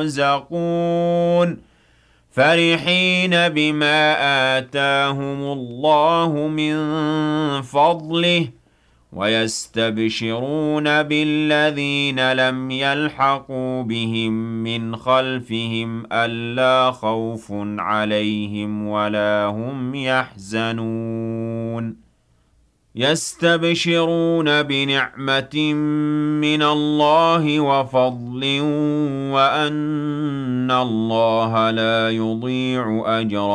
يرزقون فرحين بما آتاهم الله من فضله ويستبشرون بالذين لم يلحقوا بهم من خلفهم ألا خوف عليهم ولا هم يحزنون يستبشرون بنعمة من الله وفضل وأن الله لا يضيع أجر